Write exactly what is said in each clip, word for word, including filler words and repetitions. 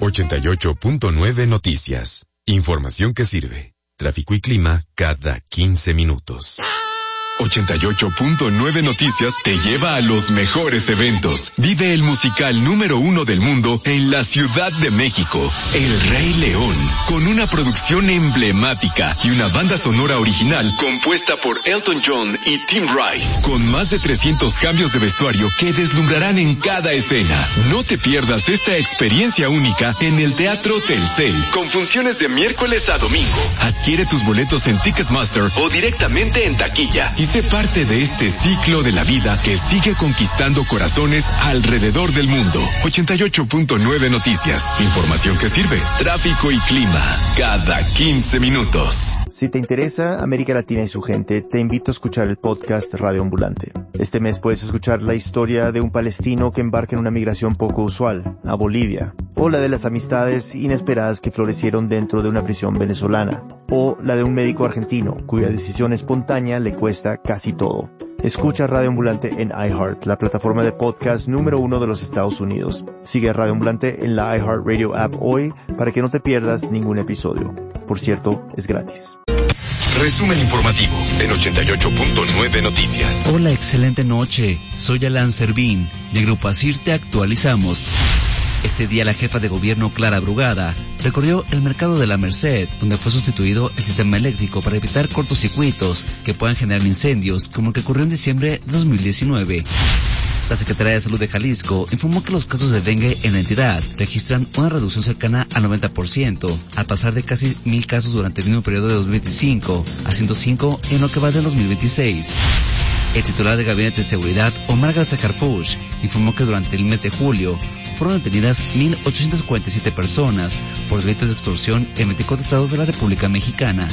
ochenta y ocho punto nueve Noticias. Información que sirve. Tráfico y clima cada quince minutos. ochenta y ocho punto nueve Noticias te lleva a los mejores eventos. Vive el musical número uno del mundo en la Ciudad de México, El Rey León, con una producción emblemática y una banda sonora original compuesta por Elton John y Tim Rice, con más de trescientos cambios de vestuario que deslumbrarán en cada escena. No te pierdas esta experiencia única en el Teatro Telcel, con funciones de miércoles a domingo. Adquiere tus boletos en Ticketmaster o directamente en taquilla y sé parte de este ciclo de la vida que sigue conquistando corazones alrededor del mundo. ochenta y ocho punto nueve Noticias. Información que sirve. Tráfico y clima cada quince minutos. Si te interesa América Latina y su gente, te invito a escuchar el podcast Radio Ambulante. Este mes puedes escuchar la historia de un palestino que embarca en una migración poco usual, a Bolivia, o la de las amistades inesperadas que florecieron dentro de una prisión venezolana, o la de un médico argentino cuya decisión espontánea le cuesta casi todo. Escucha Radio Ambulante en iHeart, la plataforma de podcast número uno de los Estados Unidos. Sigue a Radio Ambulante en la iHeartRadio app hoy para que no te pierdas ningún episodio. Por cierto, es gratis. Resumen informativo en ochenta y ocho punto nueve Noticias. Hola, excelente noche. Soy Alan Servín. De Grupo Asir te actualizamos. Este día la jefa de gobierno Clara Brugada recorrió el mercado de la Merced, donde fue sustituido el sistema eléctrico para evitar cortocircuitos que puedan generar incendios, como el que ocurrió en diciembre de dos mil diecinueve. La Secretaría de Salud de Jalisco informó que los casos de dengue en la entidad registran una reducción cercana al noventa por ciento, al pasar de casi mil casos durante el mismo periodo de dos mil veinticinco a ciento cinco en lo que va de dos mil veintiséis. El titular de Gabinete de Seguridad, Omar Garza Harfuch, informó que durante el mes de julio fueron detenidas mil ochocientas cuarenta y siete personas por delitos de extorsión en veinticuatro estados de la República Mexicana.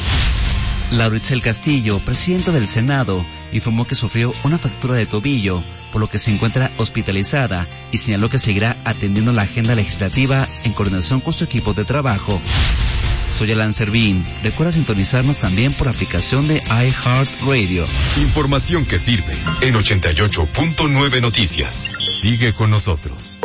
Laura Itzel Castillo, presidenta del Senado, informó que sufrió una fractura de tobillo, por lo que se encuentra hospitalizada y señaló que seguirá atendiendo la agenda legislativa en coordinación con su equipo de trabajo. Soy Alan Servín. Recuerda sintonizarnos también por aplicación de iHeartRadio. Información que sirve en ochenta y ocho punto nueve Noticias. Sigue con nosotros.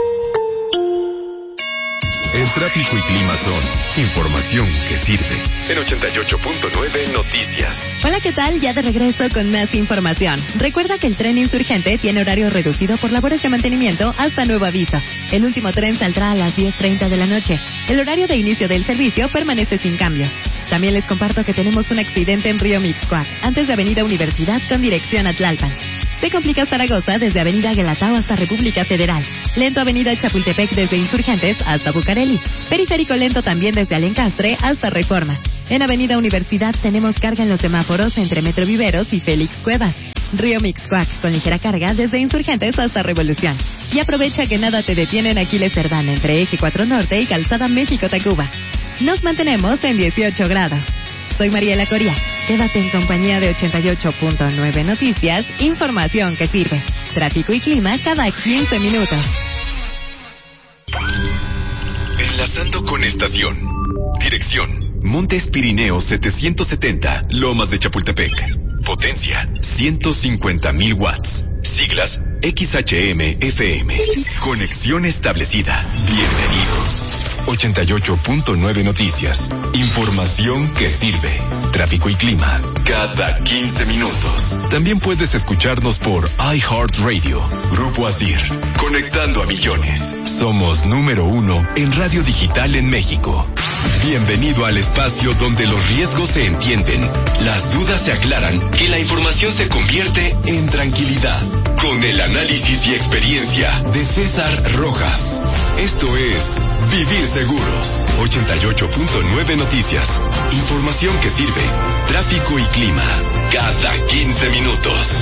El tráfico y clima son información que sirve en ochenta y ocho punto nueve Noticias. Hola, ¿qué tal? Ya de regreso con más información. Recuerda que el tren Insurgente tiene horario reducido por labores de mantenimiento hasta nuevo aviso. El último tren saldrá a las diez treinta de la noche. El horario de inicio del servicio permanece sin cambios. También les comparto que tenemos un accidente en Río Mixcoac, antes de Avenida Universidad con dirección a Tlalpan. Se complica Zaragoza desde Avenida Guelatao hasta República Federal. Lento Avenida Chapultepec desde Insurgentes hasta Bucareli. Periférico lento también desde Alencastre hasta Reforma. En Avenida Universidad tenemos carga en los semáforos entre Metro Viveros y Félix Cuevas. Río Mixcoac con ligera carga desde Insurgentes hasta Revolución. Y aprovecha que nada te detiene en Aquiles Cerdán entre Eje cuatro Norte y Calzada México-Tacuba. Nos mantenemos en dieciocho grados. Soy Mariela Coria. Quédate en compañía de ochenta y ocho punto nueve Noticias, información que sirve. Tráfico y clima cada quince minutos. Enlazando con estación. Dirección: Montes Pirineos setecientos setenta, Lomas de Chapultepec. Potencia: ciento cincuenta mil watts. Siglas: X H M F M. Conexión establecida. Bienvenido. ochenta y ocho punto nueve Noticias. Información que sirve. Tráfico y clima cada quince minutos. También puedes escucharnos por iHeartRadio. Grupo Asir. Conectando a millones. Somos número uno en radio digital en México. Bienvenido al espacio donde los riesgos se entienden, las dudas se aclaran y la información se convierte en tranquilidad. Con el análisis y experiencia de César Rojas. Esto es Vivir Seguros. ochenta y ocho punto nueve Noticias. Información que sirve. Tráfico y clima cada quince minutos.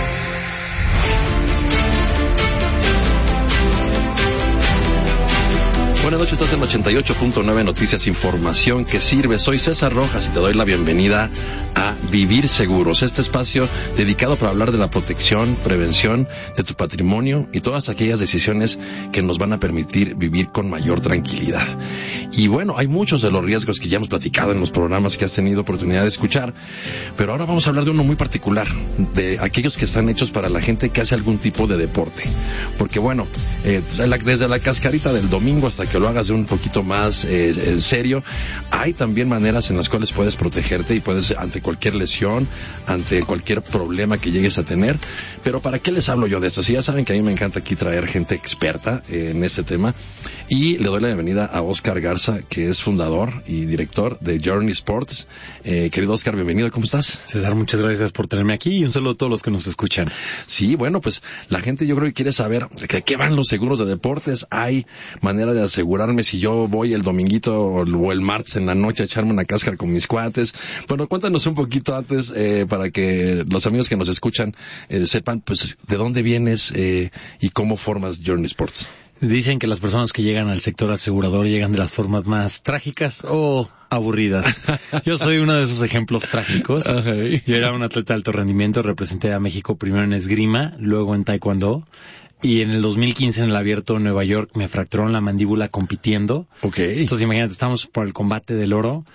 Buenas noches, estás en ochenta y ocho punto nueve Noticias, información que sirve. Soy César Rojas y te doy la bienvenida a Vivir Seguros, este espacio dedicado para hablar de la protección, prevención de tu patrimonio y todas aquellas decisiones que nos van a permitir vivir con mayor tranquilidad. Y bueno, hay muchos de los riesgos que ya hemos platicado en los programas que has tenido oportunidad de escuchar, pero ahora vamos a hablar de uno muy particular, de aquellos que están hechos para la gente que hace algún tipo de deporte. Porque bueno, eh, desde la cascarita del domingo hasta que que lo hagas de un poquito más eh, en serio. Hay también maneras en las cuales puedes protegerte y puedes, ante cualquier lesión, ante cualquier problema que llegues a tener. Pero ¿para qué les hablo yo de esto? Si ya saben que a mí me encanta aquí traer gente experta eh, en este tema. Y le doy la bienvenida a Oscar Garza, que es fundador y director de Journey Sports. Eh, querido Oscar, bienvenido. ¿Cómo estás? César, muchas gracias por tenerme aquí y un saludo a todos los que nos escuchan. Sí, bueno, pues la gente yo creo que quiere saber de qué van los seguros de deportes. Hay manera de asegurarme si yo voy el dominguito o el martes en la noche a echarme una cáscara con mis cuates. Bueno, cuéntanos un poquito antes eh, para que los amigos que nos escuchan eh, sepan pues de dónde vienes eh, y cómo formas Journey Sports. Dicen que las personas que llegan al sector asegurador llegan de las formas más trágicas o aburridas. Yo soy uno de esos ejemplos trágicos. Okay. Yo era un atleta de alto rendimiento, representé a México primero en esgrima, luego en taekwondo. Y en el dos mil quince en el Abierto de Nueva York me fracturaron la mandíbula compitiendo. Okay. Entonces imagínate, estamos por el combate del oro.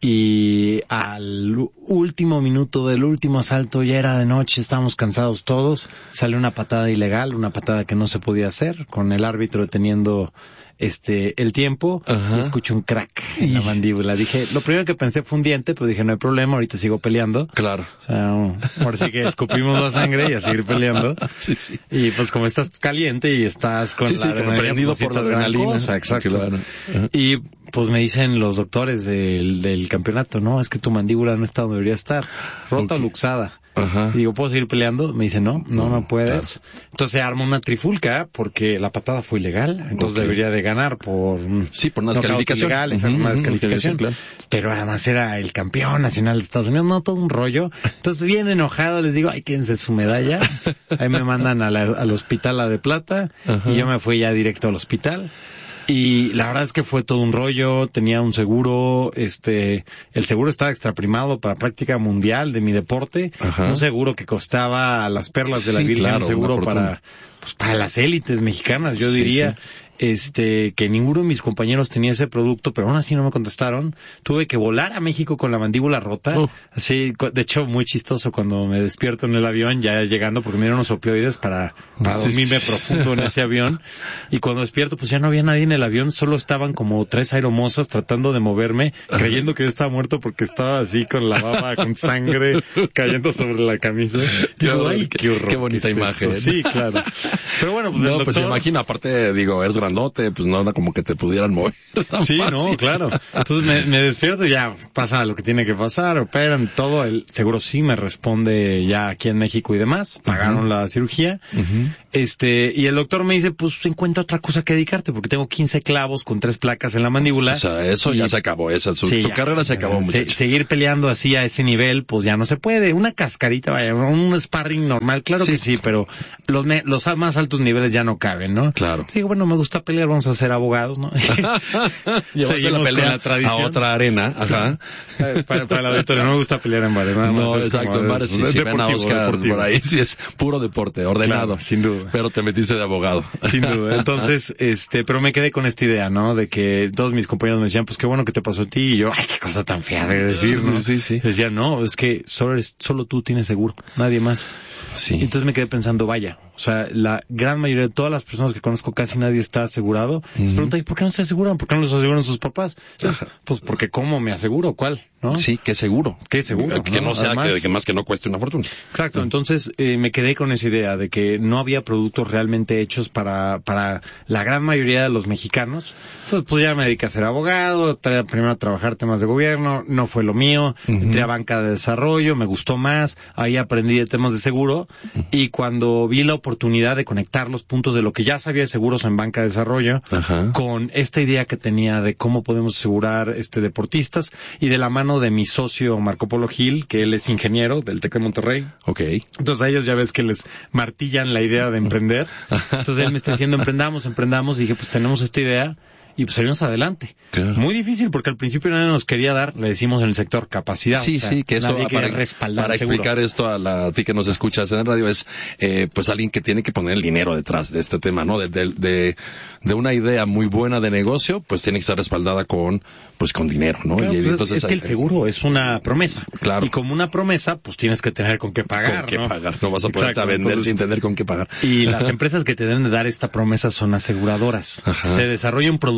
Y al último minuto del último asalto, ya era de noche, estábamos cansados todos, sale una patada ilegal, una patada que no se podía hacer, con el árbitro deteniendo este el tiempo. Ajá. Y escucho un crack en la mandíbula. Dije, lo primero que pensé fue un diente, pero dije, no hay problema, ahorita sigo peleando. Claro. O sea, ahora sí que escupimos la sangre y a seguir peleando. Sí, sí. Y pues como estás caliente y estás con sí, la sí, adrenalina, prendido pues, por la adrenalina. Cosa, exacto. Claro. Y pues me dicen los doctores del, del campeonato, no, es que tu mandíbula no está donde debería estar, rota okay. o luxada. Ajá. Y digo, ¿puedo seguir peleando? Me dice, no, no, no puedes. Claro. Entonces se arma una trifulca porque la patada fue ilegal, entonces okay. debería de ganar por... Sí, por una descalificación. Ilegal, uh-huh, una descalificación. Claro. Pero además era el campeón nacional de Estados Unidos, no, todo un rollo. Entonces bien enojado les digo, ay, quédense su medalla. Ahí me mandan a la, al hospital a de plata. Ajá. Y yo me fui ya directo al hospital. Y la verdad es que fue todo un rollo, tenía un seguro, este, el seguro estaba extraprimado para práctica mundial de mi deporte, ajá. Un seguro que costaba a las perlas de la sí, Virgen, claro, un seguro para, pues, para las élites mexicanas, yo sí, diría. Sí. Este, que ninguno de mis compañeros tenía ese producto, pero aún así no me contestaron. Tuve que volar a México con la mandíbula rota. Uh. Así, de hecho, muy chistoso cuando me despierto en el avión, ya llegando, porque me dieron unos opioides para, para sí, dormirme sí. profundo en ese avión. Y cuando despierto, pues ya no había nadie en el avión, solo estaban como tres aeromosas tratando de moverme, uh-huh. creyendo que yo estaba muerto porque estaba así con la baba, con sangre cayendo sobre la camisa. Qué, digo, ay, qué horror. Qué bonita qué imagen. Esto? Sí, claro. Pero bueno, pues no, el doctor... pues imagina, aparte, digo, es grandote, pues no era como que te pudieran mover. Sí, no, claro. Entonces me, me despierto y ya pasa lo que tiene que pasar, operan todo, el seguro sí me responde ya aquí en México y demás, pagaron uh-huh. la cirugía, uh-huh. este, y el doctor me dice, pues encuentra otra cosa que dedicarte, porque tengo quince clavos con tres placas en la mandíbula. O sea, eso y, ya se acabó, esa, su, sí, tu ya, carrera se acabó, se, muchacho. Seguir peleando así a ese nivel, pues ya no se puede. Una cascarita, vaya, un sparring normal, claro sí. que sí, pero los, me, los más altos niveles ya no caben, ¿no? Claro. Sí, bueno, me gusta pelear, vamos a ser abogados, ¿no? Seguimos la pelea la tradición. A otra arena, ajá. Para, para el auditorio, no me gusta pelear en bares. No, no exacto, en bares, si, si ven a Oscar deportivo. Por ahí, sí es puro deporte, ordenado. Claro, sin duda. Pero te metiste de abogado. Sin duda. Entonces, este, pero me quedé con esta idea, ¿no? De que todos mis compañeros me decían, pues qué bueno que te pasó a ti, y yo, ay, qué cosa tan fea de decir, ¿no? Sí, sí, sí. Decían, no, es que solo, eres, solo tú tienes seguro, nadie más. Sí. Y entonces me quedé pensando, vaya, o sea, la gran mayoría de todas las personas que conozco, casi nadie está asegurado. Uh-huh. Se pregunta, ¿y por qué no se aseguran? ¿Por qué no los aseguran sus papás? Ajá. Pues porque ¿cómo me aseguro? ¿Cuál? ¿No? Sí, ¿qué seguro? ¿Qué seguro? Que no, no sea que, que más que no cueste una fortuna. Exacto, entonces eh, me quedé con esa idea de que no había productos realmente hechos para para la gran mayoría de los mexicanos. Entonces pues ya me dediqué a ser abogado, primero a trabajar temas de gobierno, no fue lo mío, uh-huh. entré a banca de desarrollo, me gustó más, ahí aprendí de temas de seguro uh-huh. y cuando vi la oportunidad de conectar los puntos de lo que ya sabía de seguros en banca de desarrollo uh-huh. con esta idea que tenía de cómo podemos asegurar este deportistas y de la mano de mi socio Marco Polo Gil, que él es ingeniero del TEC de Monterrey. Okay. Entonces a ellos ya ves que les martillan la idea de emprender. Entonces él me está diciendo emprendamos, emprendamos y dije pues tenemos esta idea. Y pues salimos adelante. Claro. Muy difícil porque al principio nadie nos quería dar, le decimos en el sector, capacidad. Sí, o sea, sí, que esto para, para explicar esto a, la, a ti que nos escuchas en radio es eh, pues alguien que tiene que poner el dinero detrás de este tema, ¿no? De, de, de, de una idea muy buena de negocio, pues tiene que estar respaldada con pues con dinero, ¿no? Claro, y pues entonces, es que el seguro es una promesa. Claro. Y como una promesa, pues tienes que tener con qué pagar, Con qué ¿no? pagar, no vas a poder vender entonces, sin tener con qué pagar. Y las empresas que te deben de dar esta promesa son aseguradoras. Ajá. Se desarrolla un producto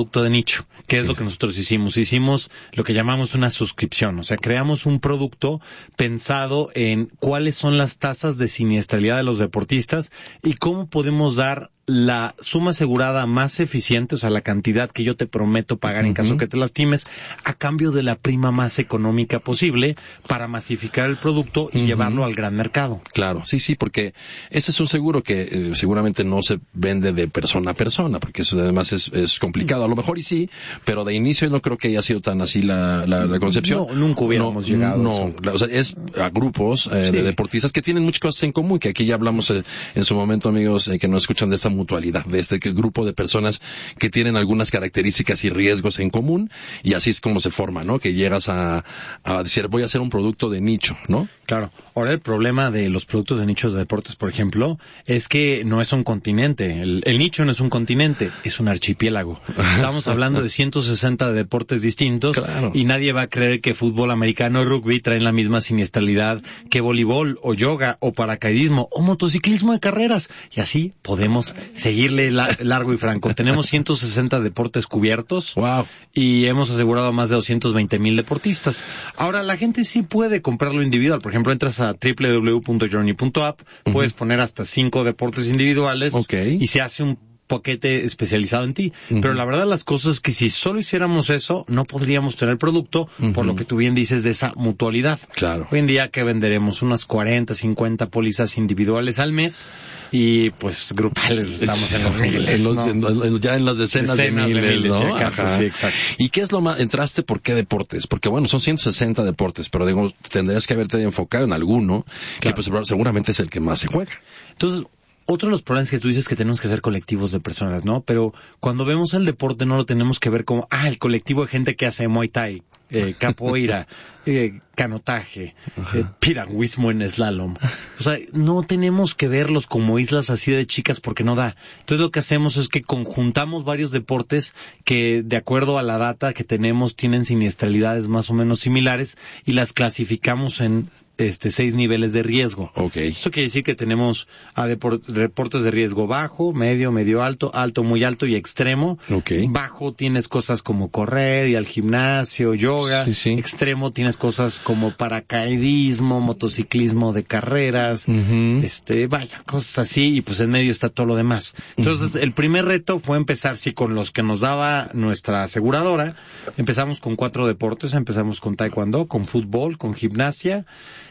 producto de nicho, que es Sí. lo que nosotros hicimos. Hicimos lo que llamamos una suscripción, o sea, creamos un producto pensado en cuáles son las tasas de siniestralidad de los deportistas y cómo podemos dar la suma asegurada más eficiente, o sea, la cantidad que yo te prometo pagar en caso Ujú. que te lastimes, a cambio de la prima más económica posible para masificar el producto y Ujú. llevarlo al gran mercado. Claro, sí, sí, porque ese es un seguro que eh, seguramente no se vende de persona a persona, porque eso además es, es complicado. A lo mejor y sí, pero de inicio no creo que haya sido tan así la, la, la concepción. No, nunca hubiéramos no, llegado a No, eso. o sea, es a grupos eh, Sí. de deportistas que tienen muchas cosas en común, que aquí ya hablamos eh, en su momento, amigos, eh, que nos escuchan de esta mutualidad, de este que- grupo de personas que tienen algunas características y riesgos en común, y así es como se forma, ¿no? Que llegas a, a decir, voy a hacer un producto de nicho, ¿no? Claro. Ahora el problema de los productos de nichos de deportes, por ejemplo, es que no es un continente. El, el nicho no es un continente, es un archipiélago. Estamos hablando de ciento sesenta deportes distintos Claro. y nadie va a creer que fútbol americano o rugby traen la misma siniestralidad que voleibol o yoga o paracaidismo o motociclismo de carreras. Y así podemos seguirle la- largo y franco. Tenemos ciento sesenta deportes cubiertos. Wow. Y hemos asegurado a más de doscientos veinte mil deportistas. Ahora, la gente sí puede comprarlo individual. Por ejemplo, entras a doble u doble u doble u punto journey punto app, Ujú. puedes poner hasta cinco deportes individuales Ok. y se hace un paquete especializado en ti. Ujú. Pero la verdad las cosas es que si solo hiciéramos eso, no podríamos tener producto, Ujú. por lo que tú bien dices de esa mutualidad. Claro. Hoy en día que venderemos unas cuarenta, cincuenta pólizas individuales al mes y pues grupales estamos en los miles, En los- ¿no? en los- en- ya en las decenas, Decenas de de miles, miles, ¿no? si acaso, Ajá. sí, exacto. ¿Y qué es lo más? ¿Entraste por qué deportes? Porque bueno, son ciento sesenta deportes, pero digo, tendrías que haberte enfocado en alguno, que Claro. pues seguramente es el que más se juega. Entonces, otro de los problemas que tú dices que tenemos que ser colectivos de personas, ¿no? Pero cuando vemos el deporte no lo tenemos que ver como, ah, el colectivo de gente que hace Muay Thai, eh, capoeira, eh, canotaje, eh, piragüismo en slalom. O sea, no tenemos que verlos como islas así de chicas porque no da. Entonces lo que hacemos es que conjuntamos varios deportes que de acuerdo a la data que tenemos tienen siniestralidades más o menos similares y las clasificamos en este seis niveles de riesgo. Ok. Esto quiere decir que tenemos a depor- deportes de riesgo bajo, medio, medio alto, alto, muy alto y extremo. Ok. Bajo tienes cosas como correr y al gimnasio, yoga. Sí, sí. Extremo tienes cosas como paracaidismo, motociclismo de carreras, Ujú. este, vaya, cosas así, y pues en medio está todo lo demás. Entonces, el primer reto fue empezar, sí, con los que nos daba nuestra aseguradora. Empezamos con cuatro deportes, empezamos con taekwondo, con fútbol, con gimnasia,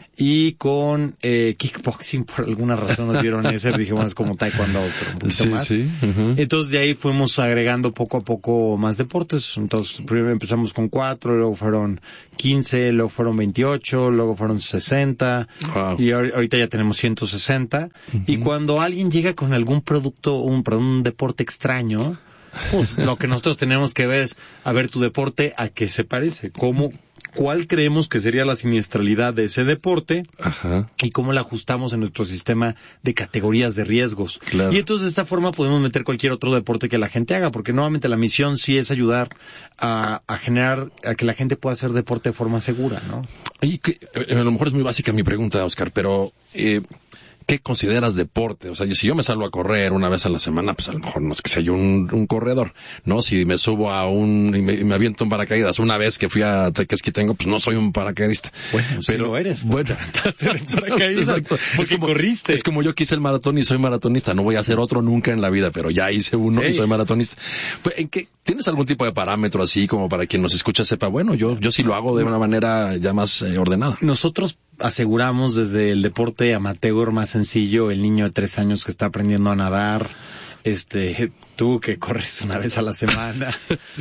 y con eh, kickboxing. Por alguna razón nos dieron ese, dije, bueno, es como taekwondo, pero un poquito Sí, más. sí. Ujú. Entonces de ahí fuimos agregando poco a poco más deportes. Entonces primero empezamos con cuatro, luego fueron quince, luego fueron veintiocho, luego fueron sesenta, Wow. y ahor- ahorita ya tenemos ciento sesenta. Y cuando alguien llega con algún producto, un, perdón, un deporte extraño, pues lo que nosotros tenemos que ver es, a ver tu deporte, ¿a qué se parece? ¿Cómo, cuál creemos que sería la siniestralidad de ese deporte? Ajá. Y cómo la ajustamos en nuestro sistema de categorías de riesgos. Claro. Y entonces de esta forma podemos meter cualquier otro deporte que la gente haga, porque nuevamente la misión sí es ayudar a, a generar, a que la gente pueda hacer deporte de forma segura, ¿no? Y que, eh, a lo mejor es muy básica mi pregunta, Oscar, pero eh, ¿qué consideras deporte? O sea, yo- si yo me salgo a correr una vez a la semana, pues a lo mejor no es que sea yo un, un corredor, ¿no? Si me subo a un, y me, y me aviento un paracaídas una vez que fui a Tequesquitengo, pues no soy un paracaidista. Bueno, sí lo eres. Bueno, paracaídas, exacto. porque es como, corriste. Es como yo que hice el maratón y soy maratonista. No voy a hacer otro nunca en la vida, pero ya hice uno Hey. y soy maratonista. Pues, ¿en qué, ¿tienes algún tipo de parámetro así como para quien nos escucha sepa, bueno, yo, yo sí lo hago de una manera ya más eh, ordenada? Nosotros aseguramos desde el deporte amateur más sencillo, el niño de tres años que está aprendiendo a nadar, este, tú que corres una vez a la semana,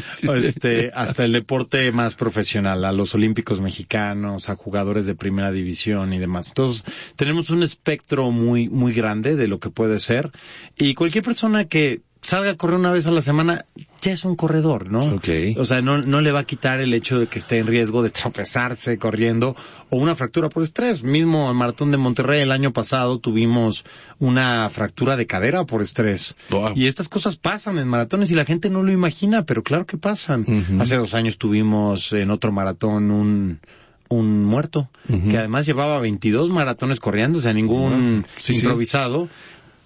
este, hasta el deporte más profesional, a los olímpicos mexicanos, a jugadores de primera división y demás. Entonces, tenemos un espectro muy, muy grande de lo que puede ser, y cualquier persona que salga a correr una vez a la semana ya es un corredor, ¿no? Ok. O sea, no, no le va a quitar el hecho de que esté en riesgo de tropezarse corriendo o una fractura por estrés. Mismo el Maratón de Monterrey el año pasado tuvimos una fractura de cadera por estrés. Wow. Y estas cosas pasan en maratones y la gente no lo imagina, pero claro que pasan. Ujú. Hace dos años tuvimos en otro maratón un un muerto, Ujú. que además llevaba veintidós maratones corriendo, o sea, ningún Sí, sí. improvisado.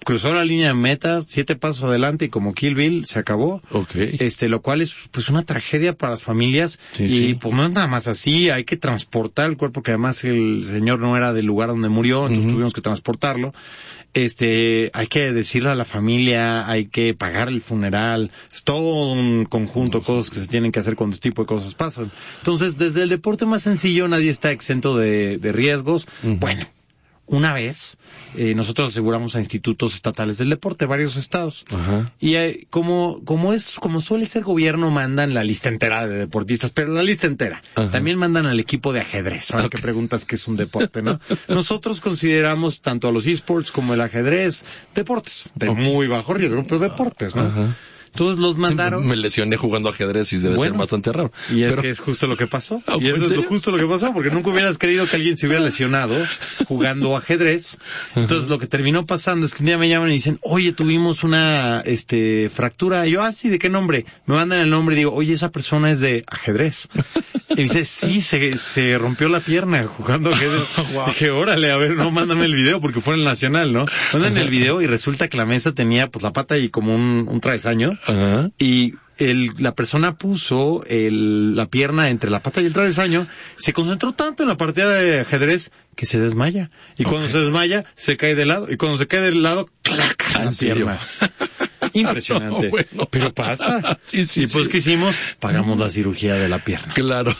cruzó la línea de meta, siete pasos adelante y como Kill Bill se acabó. Okay. Este, lo cual es pues una tragedia para las familias. Sí, y sí. pues no es nada más así, hay que transportar el cuerpo, que además el señor no era del lugar donde murió, entonces uh-huh. tuvimos que transportarlo. Este, hay que decirle a la familia, hay que pagar el funeral, es todo un conjunto de cosas que se tienen que hacer cuando este tipo de cosas pasan. Entonces, desde el deporte más sencillo, nadie está exento de, de riesgos. Uh-huh. Bueno, una vez, eh, nosotros aseguramos a institutos estatales del deporte, varios estados. Ajá. Y eh, como, como es, como suele ser gobierno, mandan la lista entera de deportistas, pero la lista entera. Ajá. También mandan al equipo de ajedrez, ahora okay. que preguntas qué es un deporte, ¿no? Nosotros consideramos tanto a los esports como el ajedrez deportes, de okay. muy bajo riesgo, pero deportes, ¿no? Ajá. Entonces los mandaron. Sí, me lesioné jugando ajedrez y debe bueno, ser bastante raro. Y es pero... que es justo lo que pasó. Y eso es lo, justo lo que pasó, porque nunca hubieras creído que alguien se hubiera lesionado jugando ajedrez. Entonces lo que terminó pasando es que un día me llaman y dicen, oye, tuvimos una este fractura. Y yo, ah, sí, ¿de qué nombre? Me mandan el nombre y digo, oye, esa persona es de ajedrez. Y me dice, sí, se, se rompió la pierna jugando ajedrez. Wow. Dije, órale, a ver, no, mándame el video porque fue en el Nacional, ¿no? Mandan el video y resulta que la mesa tenía pues la pata y como un, un travesaño. Ajá. Y el, la persona puso el, la pierna entre la pata y el travesaño, se concentró tanto en la partida de ajedrez que se desmaya. Y cuando okay. se desmaya, se cae de lado. Y cuando se cae de lado, ¡clac! La pierna. Impresionante. No, bueno. Pero pasa. Sí, sí, y pues, sí. ¿qué hicimos? Pagamos la cirugía de la pierna. Claro.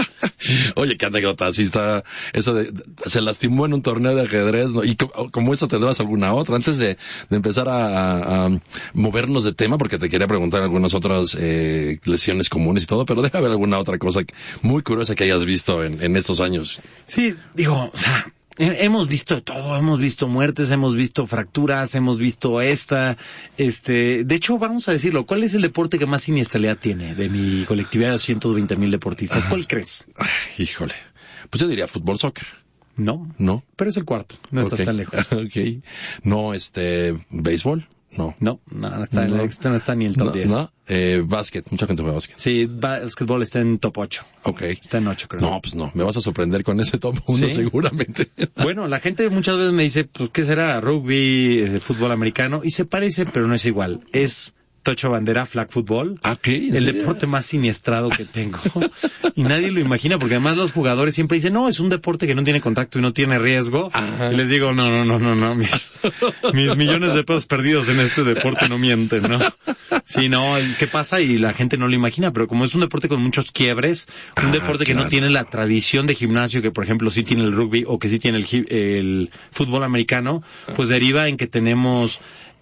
Oye, qué anécdota, así está, eso de, se lastimó en un torneo de ajedrez, ¿no? Y como, como eso tendrás alguna otra, antes de, de empezar a, a, a movernos de tema, porque te quería preguntar algunas otras, eh, lesiones comunes y todo, pero debe haber alguna otra cosa muy curiosa que hayas visto en, en estos años. Sí, digo, o sea, hemos visto de todo, hemos visto muertes, hemos visto fracturas, hemos visto esta, este, de hecho, vamos a decirlo, ¿cuál es el deporte que más siniestralidad tiene de mi colectividad de ciento veinte mil deportistas? Ajá. ¿Cuál crees? Ay, híjole, pues yo diría fútbol, soccer. No. No. Pero es el cuarto, no okay. estás tan lejos. Okay. No, este, béisbol. No. No, no, no está, no. Este no está ni en el top no, diez. No, eh, básquet, mucha gente juega básquet. Sí, básquetbol está en top ocho. Ok. Está en ocho, creo. No, pues no, me vas a sorprender con ese top uno, ¿sí? Seguramente. Bueno, la gente muchas veces me dice, pues, ¿qué será? Rugby, eh, fútbol americano, y se parece, pero no es igual. Es tocho bandera, flag football. ¿Ah, qué? El serio? Deporte más siniestrado que tengo. Y nadie lo imagina, porque además los jugadores siempre dicen, no, es un deporte que no tiene contacto y no tiene riesgo. Ajá. Y les digo, no, no, no, no, no, mis, mis millones de pesos perdidos en este deporte no mienten, ¿no? Sí, no, ¿qué pasa? Y la gente no lo imagina, pero como es un deporte con muchos quiebres, un ah, deporte que claro. no tiene la tradición de gimnasio que, por ejemplo, sí tiene el rugby o que sí tiene el, el fútbol americano, pues deriva en que tenemos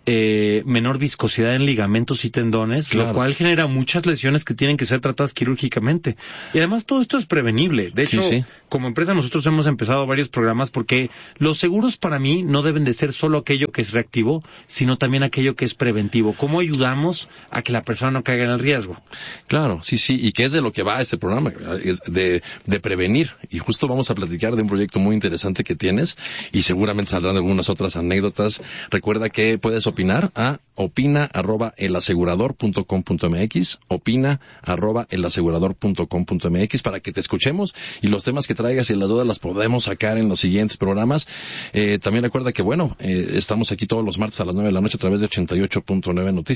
Eh, menor viscosidad en ligamentos y tendones, claro. lo cual genera muchas lesiones que tienen que ser tratadas quirúrgicamente. Y además todo esto es prevenible. De hecho, sí, sí. como empresa nosotros hemos empezado varios programas porque los seguros para mí no deben de ser solo aquello que es reactivo, sino también aquello que es preventivo. ¿Cómo ayudamos a que la persona no caiga en el riesgo? Claro, sí, sí. Y que es de lo que va este programa, es de, de prevenir. Y justo vamos a platicar de un proyecto muy interesante que tienes y seguramente saldrán algunas otras anécdotas. Recuerda que puedes opinar a opina arroba elasegurador punto com punto mx, opina arroba elasegurador punto com punto mx para que te escuchemos y los temas que traigas y las dudas las podemos sacar en los siguientes programas. Eh, también recuerda que bueno, eh, estamos aquí todos los martes a las nueve de la noche a través de ochenta y ocho punto nueve Noticias.